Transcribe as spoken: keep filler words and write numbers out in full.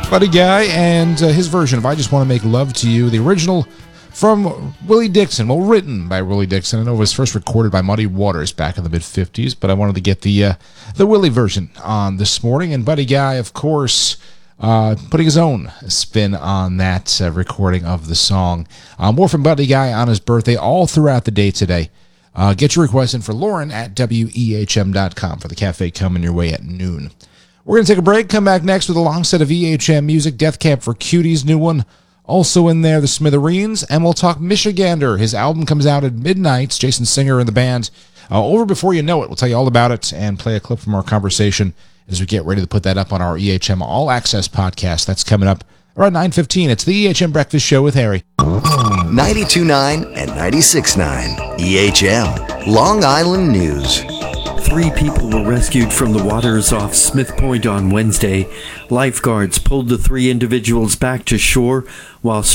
Buddy Guy and uh, his version of I Just Want to Make Love to You, the original from Willie Dixon, well, written by Willie Dixon. I know it was first recorded by Muddy Waters back in the mid-fifties, but I wanted to get the uh, the Willie version on this morning. And Buddy Guy, of course, uh, putting his own spin on that uh, recording of the song. Uh, more from Buddy Guy on his birthday all throughout the day today. Uh, get your request in for Lauren at W E H M dot com for the cafe coming your way at noon. We're going to take a break, come back next with a long set of E H M music, Death Camp for Cuties, new one. Also in there, the Smithereens, and we'll talk Michigander. His album comes out at midnight. Jason Singer and the band. Uh, over before you know it, we'll tell you all about it and play a clip from our conversation as we get ready to put that up on our E H M All Access podcast. That's coming up around nine fifteen. It's the E H M Breakfast Show with Harry. ninety-two point nine and ninety-six point nine E H M, Long Island News. Three people were rescued from the waters off Smith Point on Wednesday. Lifeguards pulled the three individuals back to shore while